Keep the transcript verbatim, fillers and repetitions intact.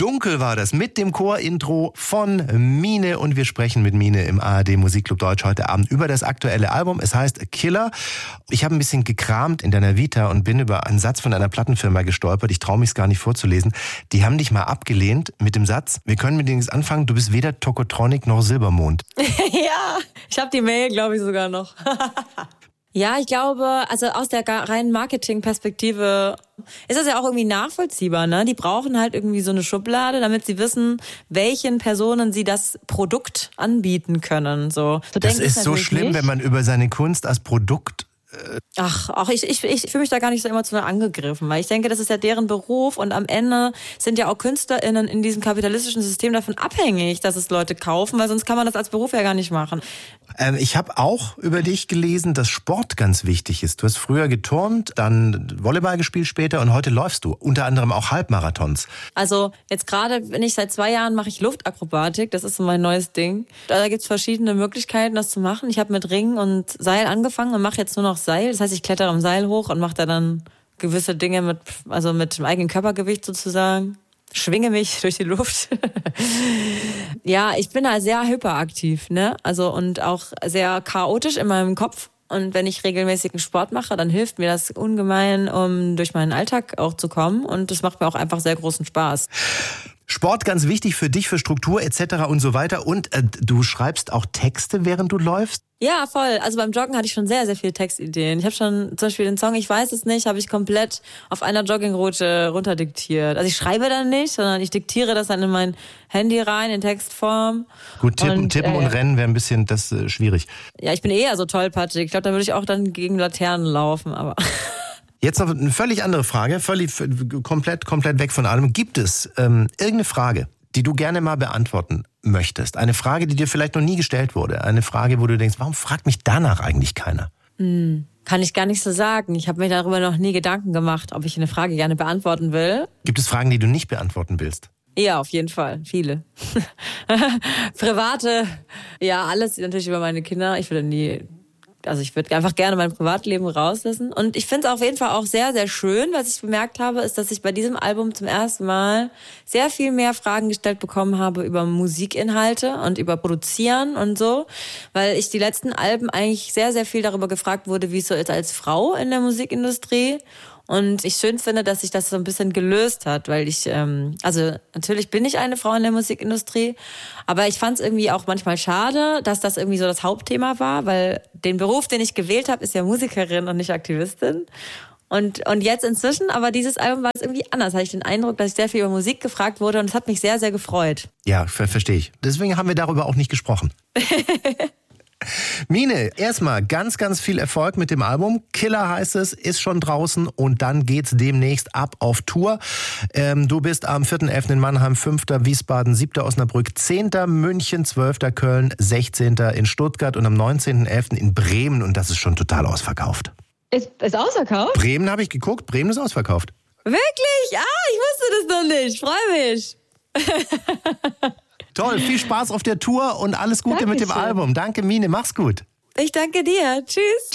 Dunkel war das mit dem Chorintro von Mine und wir sprechen mit Mine im A R D Musikclub Deutsch heute Abend über das aktuelle Album. Es heißt Killer. Ich habe ein bisschen gekramt in deiner Vita und bin über einen Satz von einer Plattenfirma gestolpert. Ich traue mich es gar nicht vorzulesen. Die haben dich mal abgelehnt mit dem Satz, wir können mit nichts anfangen, du bist weder Tokotronic noch Silbermond. Ja, ich habe die Mail, glaube ich, sogar noch. Ja, ich glaube, also aus der reinen Marketingperspektive ist das ja auch irgendwie nachvollziehbar, ne? Die brauchen halt irgendwie so eine Schublade, damit sie wissen, welchen Personen sie das Produkt anbieten können. So, so das ist so schlimm, nicht. Wenn man über seine Kunst als Produkt Ach, auch ich, ich, ich fühle mich da gar nicht so emotional angegriffen, weil ich denke, das ist ja deren Beruf und am Ende sind ja auch KünstlerInnen in diesem kapitalistischen System davon abhängig, dass es Leute kaufen, weil sonst kann man das als Beruf ja gar nicht machen. Ähm, ich habe auch über dich gelesen, dass Sport ganz wichtig ist. Du hast früher geturnt, dann Volleyball gespielt später und heute läufst du, unter anderem auch Halbmarathons. Also jetzt gerade, wenn ich seit zwei Jahren mache ich Luftakrobatik, das ist so mein neues Ding. Da gibt's verschiedene Möglichkeiten, das zu machen. Ich habe mit Ringen und Seil angefangen und mache jetzt nur noch Seil. Das heißt, ich klettere am Seil hoch und mache da dann gewisse Dinge mit, also mit dem eigenen Körpergewicht sozusagen. Schwinge mich durch die Luft. Ja, ich bin da sehr hyperaktiv, ne? Also und auch sehr chaotisch in meinem Kopf. Und wenn ich regelmäßigen Sport mache, dann hilft mir das ungemein, um durch meinen Alltag auch zu kommen. Und das macht mir auch einfach sehr großen Spaß. Sport ganz wichtig für dich, für Struktur et cetera und so weiter. Und äh, du schreibst auch Texte, während du läufst? Ja, voll. Also beim Joggen hatte ich schon sehr, sehr viele Textideen. Ich habe schon zum Beispiel den Song Ich weiß es nicht, habe ich komplett auf einer Joggingroute runterdiktiert. Also ich schreibe dann nicht, sondern ich diktiere das dann in mein Handy rein, in Textform. Gut, tippen und, tippen äh, und rennen wäre ein bisschen das äh, schwierig. Ja, ich bin eher so tollpatschig. Ich glaube, da würde ich auch dann gegen Laternen laufen, aber... Jetzt noch eine völlig andere Frage, völlig komplett, komplett weg von allem. Gibt es ähm, irgendeine Frage, die du gerne mal beantworten möchtest? Eine Frage, die dir vielleicht noch nie gestellt wurde? Eine Frage, wo du denkst, warum fragt mich danach eigentlich keiner? Hm, kann ich gar nicht so sagen. Ich habe mir darüber noch nie Gedanken gemacht, ob ich eine Frage gerne beantworten will. Gibt es Fragen, die du nicht beantworten willst? Ja, auf jeden Fall. Viele. Private, ja, alles natürlich über meine Kinder. Ich würde nie... Also ich würde einfach gerne mein Privatleben rauslassen. Und ich finde es auf jeden Fall auch sehr, sehr schön. Was ich bemerkt habe, ist, dass ich bei diesem Album zum ersten Mal sehr viel mehr Fragen gestellt bekommen habe über Musikinhalte und über Produzieren und so. Weil ich die letzten Alben eigentlich sehr, sehr viel darüber gefragt wurde, wie es so ist als Frau in der Musikindustrie. Und ich schön finde, dass sich das so ein bisschen gelöst hat, weil ich, ähm, also natürlich bin ich eine Frau in der Musikindustrie, aber ich fand es irgendwie auch manchmal schade, dass das irgendwie so das Hauptthema war, weil den Beruf, den ich gewählt habe, ist ja Musikerin und nicht Aktivistin. Und, und jetzt inzwischen, aber dieses Album war es irgendwie anders. Hatte ich den Eindruck, dass ich sehr viel über Musik gefragt wurde und es hat mich sehr, sehr gefreut. Ja, ver- verstehe ich. Deswegen haben wir darüber auch nicht gesprochen. Mine, erstmal ganz, ganz viel Erfolg mit dem Album. Killer heißt es, ist schon draußen und dann geht's demnächst ab auf Tour. Ähm, du bist am vierten elften in Mannheim, fünften Wiesbaden, siebten Osnabrück, zehnten München, zwölften Köln, sechzehnten in Stuttgart und am neunzehnten elften in Bremen und das ist schon total ausverkauft. Ist, ist ausverkauft? Bremen habe ich geguckt, Bremen ist ausverkauft. Wirklich? Ah, ich wusste das noch nicht. Freue mich. Toll, viel Spaß auf der Tour und alles Gute Dankeschön. Mit dem Album. Danke, Mine, mach's gut. Ich danke dir. Tschüss.